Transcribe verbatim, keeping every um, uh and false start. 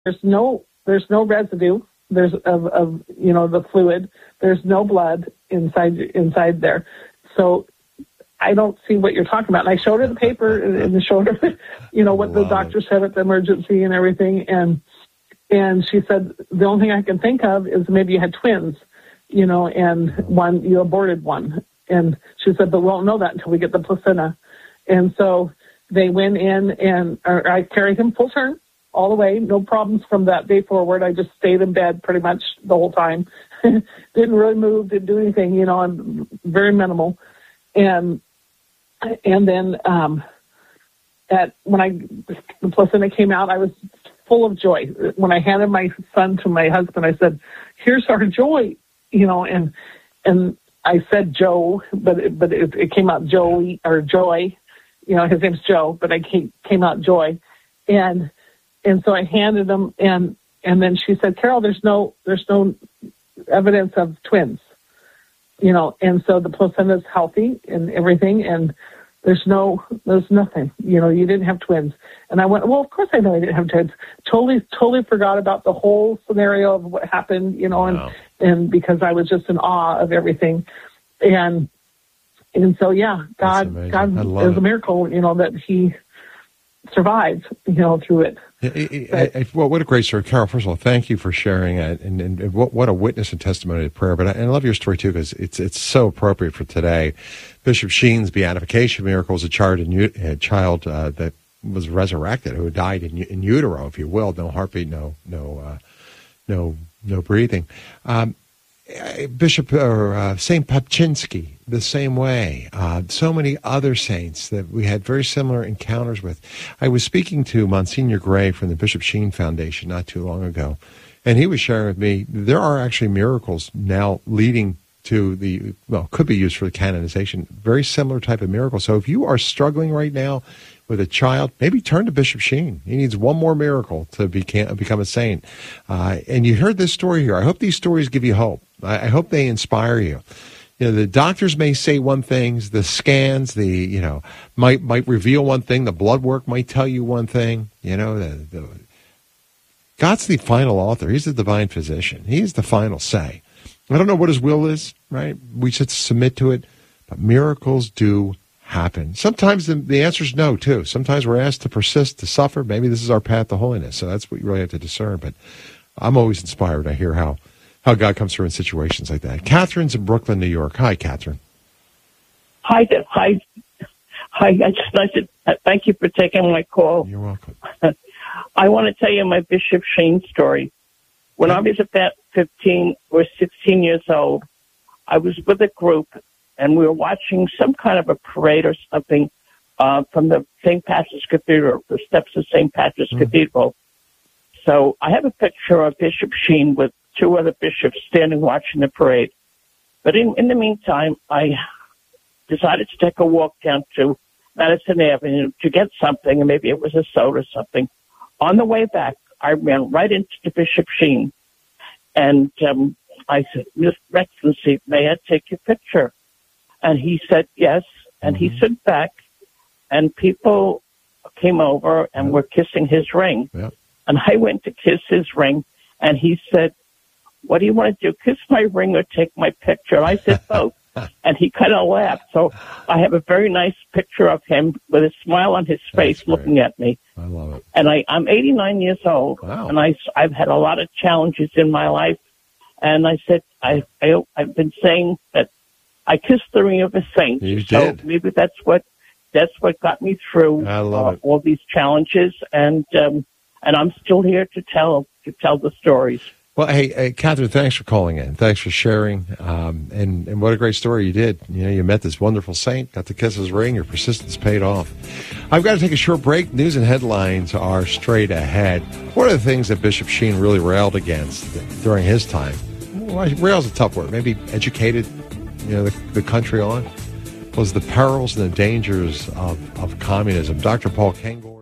There's no there's no residue. There's of, of you know the fluid. There's no blood inside inside there. So I don't see what you're talking about. And I showed her the paper and showed her, you know, what the doctor it. said at the emergency and everything. And and she said the only thing I can think of is maybe you had twins, you know, and one you aborted one. And she said, but we won't know that until we get the placenta. And so they went in and or I carried him full term all the way, no problems from that day forward. I just stayed in bed pretty much the whole time. Didn't really move, didn't do anything, you know, I'm very minimal. And and then um, at when I the placenta came out, I was full of joy. When I handed my son to my husband, I said, "Here's our joy," you know, and and I said Joe, but it, but it, it came out Joey or Joy. You know, his name's Joe, but I came, came out Joy. And and so I handed him, and and then she said, Carol, there's no there's no evidence of twins. You know, and so the placenta's healthy and everything, and there's no, there's nothing. You know, you didn't have twins. And I went, well, of course I know I didn't have twins. Totally, totally forgot about the whole scenario of what happened, you know, and, wow. and because I was just in awe of everything. And and so, yeah, God, God is a miracle, you know, that he survived, you know, through it. But, I, I, well, what a great story. Carol, first of all, thank you for sharing it, and, and, and what, what a witness and testimony to prayer. But I, and I love your story, too, because it's it's so appropriate for today. Bishop Sheen's beatification miracle was a child, a child uh, that was resurrected, who died in, in utero, if you will, no heartbeat, no no uh, no no breathing. Um, Bishop or uh, Saint Papczynski, the same way. Uh, so many other saints that we had very similar encounters with. I was speaking to Monsignor Gray from the Bishop Sheen Foundation not too long ago, and he was sharing with me there are actually miracles now leading to the, well, could be used for the canonization, very similar type of miracle. So if you are struggling right now with a child, maybe turn to Bishop Sheen. He needs one more miracle to become, become a saint. Uh, and you heard this story here. I hope these stories give you hope. I, I hope they inspire you. You know, the doctors may say one thing, the scans, the, you know, might might reveal one thing, the blood work might tell you one thing, you know, the, the God's the final author. He's the divine physician. He's the final say. I don't know what his will is, right? We should submit to it, but miracles do happen. Sometimes the, the answer is no, too. Sometimes we're asked to persist, to suffer. Maybe this is our path to holiness, so that's what you really have to discern. But I'm always inspired. I hear how, how God comes through in situations like that. Catherine's in Brooklyn, New York. Hi, Catherine. Hi, hi, hi. I just like to thank you for taking my call. You're welcome. I want to tell you my Bishop Sheen story. When I was about fifteen or sixteen years old, I was with a group, and we were watching some kind of a parade or something uh, from the Saint Patrick's Cathedral, the steps of Saint Patrick's mm-hmm. Cathedral. So I have a picture of Bishop Sheen with two other bishops standing watching the parade. But in, in the meantime, I decided to take a walk down to Madison Avenue to get something, and maybe it was a soda or something. On the way back, I ran right into Bishop Sheen, and um, I said, Mister Excellency, may I take your picture? And he said yes, and mm-hmm. he stood back, and people came over and yep. were kissing his ring. Yep. And I went to kiss his ring, and he said, what do you want to do, kiss my ring or take my picture? And I said both. And he kind of laughed. So I have a very nice picture of him with a smile on his face looking at me. I love it. And I, I'm eighty-nine years old. Wow. And I, I've had a lot of challenges in my life. And I said, I, I, I've been saying that I kissed the ring of a saint. You so did. maybe that's what, that's what got me through I love uh, it. all these challenges. And, um, and I'm still here to tell, to tell the stories. Well, hey, hey, Catherine, thanks for calling in. Thanks for sharing. Um, and, and what a great story you did. You know, you met this wonderful saint, got to kiss his ring, your persistence paid off. I've got to take a short break. News and headlines are straight ahead. One of the things that Bishop Sheen really railed against during his time, well, rail's a tough word, maybe educated, you know, the, the country on, was the perils and the dangers of, of communism. Doctor Paul Kengor.